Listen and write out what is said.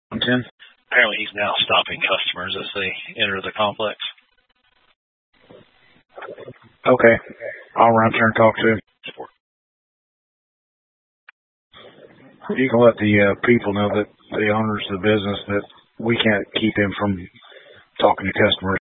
Tim? Apparently he's now stopping customers as they enter the complex. Okay. I'll run up there and talk to him. You can let the people know, that the owners of the business, that we can't keep him from talking to customers.